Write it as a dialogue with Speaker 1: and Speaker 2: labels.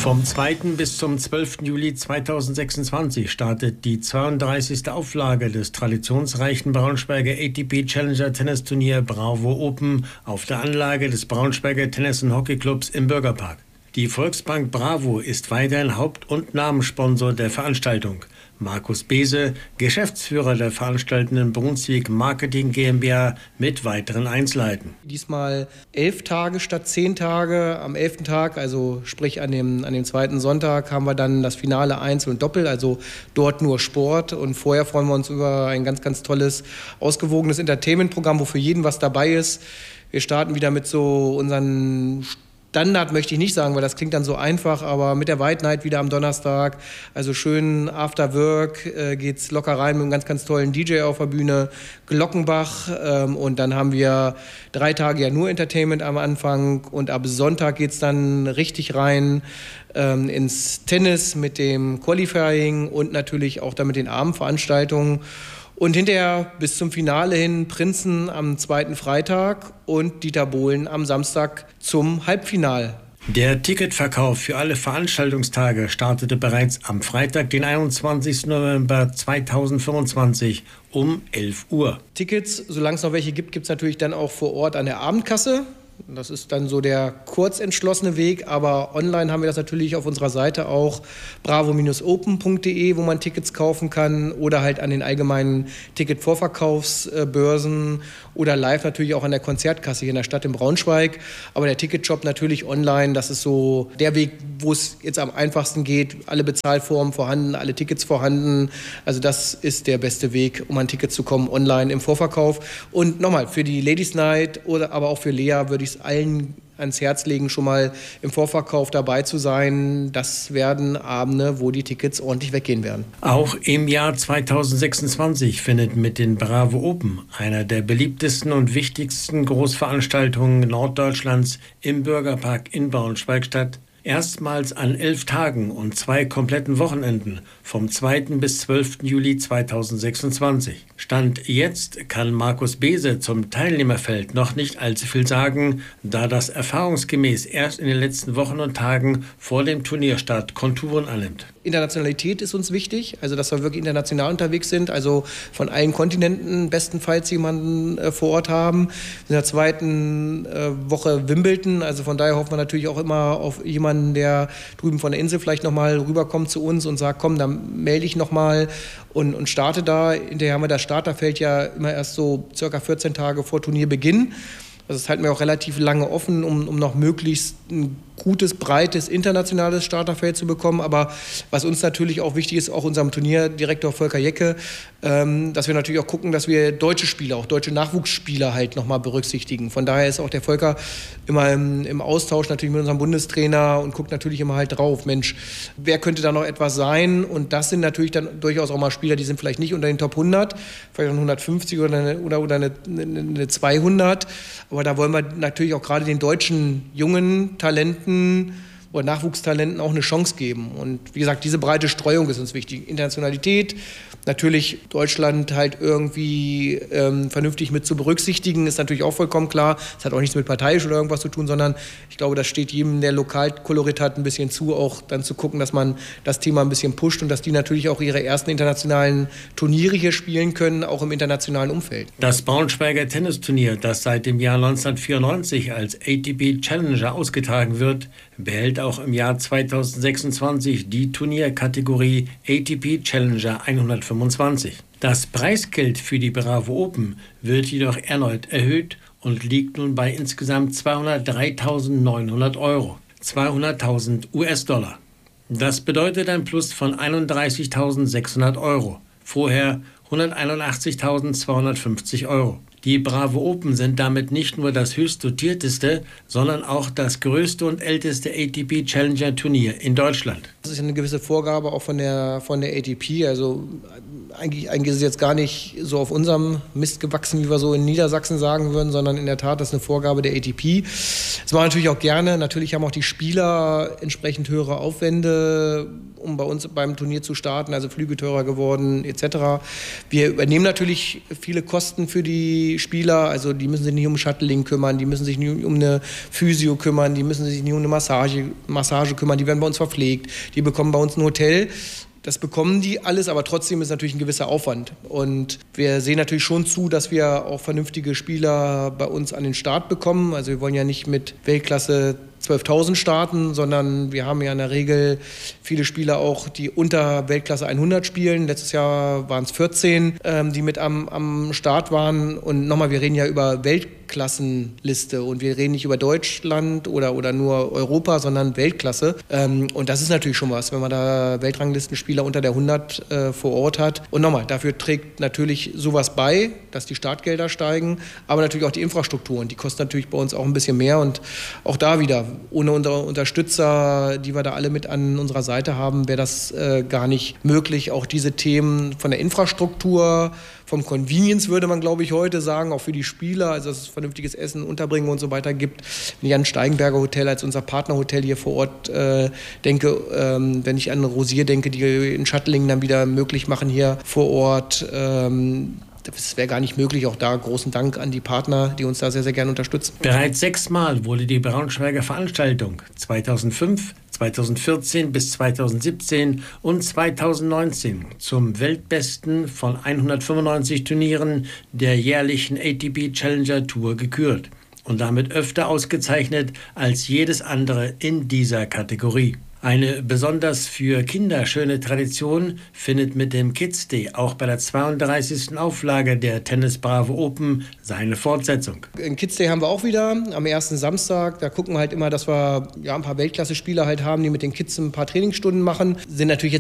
Speaker 1: Vom 2. bis zum 12. Juli 2026 startet die 32. Auflage des traditionsreichen Braunschweiger ATP Challenger Tennisturnier Bravo Open auf der Anlage des Braunschweiger Tennis- und Hockeyclubs im Bürgerpark. Die Volksbank Bravo ist weiterhin Haupt- und Namenssponsor der Veranstaltung. Markus Beese, Geschäftsführer der veranstaltenden Brunswick Marketing GmbH, mit weiteren Einzelheiten.
Speaker 2: Diesmal 11 Tage statt 10 Tage. Am 11. Tag, also sprich an dem zweiten Sonntag, haben wir dann das Finale Einzel und Doppel, also dort nur Sport. Und vorher freuen wir uns über ein ganz, ganz tolles, ausgewogenes Entertainment-Programm, wo für jeden was dabei ist. Wir starten wieder mit so unseren Standard möchte ich nicht sagen, weil das klingt dann so einfach, aber mit der White Night wieder am Donnerstag, also schön After Work, geht's locker rein mit einem ganz, ganz tollen DJ auf der Bühne, Glockenbach, und dann haben wir 3 Tage ja nur Entertainment am Anfang und ab Sonntag geht's dann richtig rein ins Tennis mit dem Qualifying und natürlich auch dann mit den Abendveranstaltungen. Und hinterher bis zum Finale hin Prinzen am 2. Freitag und Dieter Bohlen am Samstag zum Halbfinale.
Speaker 1: Der Ticketverkauf für alle Veranstaltungstage startete bereits am Freitag, den 21. November 2025 um 11 Uhr.
Speaker 2: Tickets, solange es noch welche gibt, gibt es natürlich dann auch vor Ort an der Abendkasse. Das ist dann so der kurz entschlossene Weg, aber online haben wir das natürlich auf unserer Seite auch bravo-open.de, wo man Tickets kaufen kann oder halt an den allgemeinen Ticketvorverkaufsbörsen oder live natürlich auch an der Konzertkasse hier in der Stadt in Braunschweig. Aber der Ticketshop natürlich online, das ist so der Weg, wo es jetzt am einfachsten geht. Alle Bezahlformen vorhanden, alle Tickets vorhanden. Also das ist der beste Weg, um an Tickets zu kommen, online im Vorverkauf. Und nochmal, für die Ladies Night oder aber auch für Lea würde ich es allen ans Herz legen, schon mal im Vorverkauf dabei zu sein. Das werden Abende, wo die Tickets ordentlich weggehen werden.
Speaker 1: Auch im Jahr 2026 findet mit den Bravo Open, einer der beliebtesten und wichtigsten Großveranstaltungen Norddeutschlands, im Bürgerpark in Braunschweig statt. Erstmals an 11 Tagen und 2 kompletten Wochenenden vom 2. bis 12. Juli 2026. Stand jetzt kann Markus Beese zum Teilnehmerfeld noch nicht allzu viel sagen, da das erfahrungsgemäß erst in den letzten Wochen und Tagen vor dem Turnierstart Konturen annimmt.
Speaker 2: Internationalität ist uns wichtig, also dass wir wirklich international unterwegs sind, also von allen Kontinenten bestenfalls jemanden vor Ort haben. In der zweiten Woche Wimbledon, also von daher hoffen wir natürlich auch immer auf jemanden, der drüben von der Insel vielleicht nochmal rüberkommt zu uns und sagt, komm, dann melde ich nochmal und starte da. Hinterher haben wir das Starterfeld ja immer erst so circa 14 Tage vor Turnierbeginn. Das halten wir auch relativ lange offen, um noch möglichst ein gutes, breites, internationales Starterfeld zu bekommen. Aber was uns natürlich auch wichtig ist, auch unserem Turnierdirektor Volker Jecke, dass wir natürlich auch gucken, dass wir deutsche Spieler, auch deutsche Nachwuchsspieler halt nochmal berücksichtigen. Von daher ist auch der Volker immer im Austausch natürlich mit unserem Bundestrainer und guckt natürlich immer halt drauf, Mensch, wer könnte da noch etwas sein? Und das sind natürlich dann durchaus auch mal Spieler, die sind vielleicht nicht unter den Top 100, vielleicht eine 150 oder eine 200. Aber da wollen wir natürlich auch gerade den deutschen jungen Talenten oder Nachwuchstalenten auch eine Chance geben. Und wie gesagt, diese breite Streuung ist uns wichtig. Internationalität, natürlich Deutschland halt irgendwie vernünftig mit zu berücksichtigen, ist natürlich auch vollkommen klar. Das hat auch nichts mit parteiisch oder irgendwas zu tun, sondern ich glaube, das steht jedem, der Lokalkolorit hat, ein bisschen zu, auch dann zu gucken, dass man das Thema ein bisschen pusht und dass die natürlich auch ihre ersten internationalen Turniere hier spielen können, auch im internationalen Umfeld.
Speaker 1: Das Braunschweiger Tennisturnier, das seit dem Jahr 1994 als ATP Challenger ausgetragen wird, behält auch im Jahr 2026 die Turnierkategorie ATP Challenger 125. Das Preisgeld für die Bravo Open wird jedoch erneut erhöht und liegt nun bei insgesamt 203.900 Euro, 200.000 US-Dollar. Das bedeutet ein Plus von 31.600 Euro, vorher 181.250 Euro. Die Bravo Open sind damit nicht nur das höchst dotierteste, sondern auch das größte und älteste ATP Challenger Turnier in Deutschland.
Speaker 2: Das ist eine gewisse Vorgabe auch von der ATP. Also eigentlich ist es jetzt gar nicht so auf unserem Mist gewachsen, wie wir so in Niedersachsen sagen würden, sondern in der Tat, das ist eine Vorgabe der ATP. Das machen wir natürlich auch gerne. Natürlich haben auch die Spieler entsprechend höhere Aufwände, um bei uns beim Turnier zu starten, also Flüge teurer geworden etc. Wir übernehmen natürlich viele Kosten für die die Spieler, also die müssen sich nicht um Shuttling kümmern, die müssen sich nicht um eine Physio kümmern, die müssen sich nicht um eine Massage kümmern, die werden bei uns verpflegt, die bekommen bei uns ein Hotel. Das bekommen die alles, aber trotzdem ist natürlich ein gewisser Aufwand. Und wir sehen natürlich schon zu, dass wir auch vernünftige Spieler bei uns an den Start bekommen. Also wir wollen ja nicht mit Weltklasse 12.000 starten, sondern wir haben ja in der Regel viele Spieler auch, die unter Weltklasse 100 spielen. Letztes Jahr waren es 14, die mit am Start waren. Und nochmal, wir reden ja über Weltklassenliste und wir reden nicht über Deutschland oder nur Europa, sondern Weltklasse. Und das ist natürlich schon was, wenn man da Weltranglistenspieler unter der 100 vor Ort hat. Und nochmal, dafür trägt natürlich sowas bei, dass die Startgelder steigen, aber natürlich auch die Infrastruktur. Und die kostet natürlich bei uns auch ein bisschen mehr. Und auch da wieder, ohne unsere Unterstützer, die wir da alle mit an unserer Seite haben, wäre das gar nicht möglich. Auch diese Themen von der Infrastruktur, vom Convenience würde man, glaube ich, heute sagen, auch für die Spieler, also dass es vernünftiges Essen, Unterbringen und so weiter gibt. Wenn ich an Steigenberger Hotel als unser Partnerhotel hier vor Ort denke, wenn ich an Rosier denke, die in Shuttling dann wieder möglich machen hier vor Ort, das wäre gar nicht möglich. Auch da großen Dank an die Partner, die uns da sehr, sehr gerne unterstützen.
Speaker 1: Bereits 6-mal wurde die Braunschweiger Veranstaltung 2005, 2014 bis 2017 und 2019 zum Weltbesten von 195 Turnieren der jährlichen ATP Challenger Tour gekürt und damit öfter ausgezeichnet als jedes andere in dieser Kategorie. Eine besonders für Kinder schöne Tradition findet mit dem Kids Day auch bei der 32. Auflage der Tennis Bravo Open seine Fortsetzung.
Speaker 2: Ein Kids Day haben wir auch wieder am ersten Samstag. Da gucken wir halt immer, dass wir ein paar Weltklasse-Spieler halt haben, die mit den Kids ein paar Trainingsstunden machen. Sind natürlich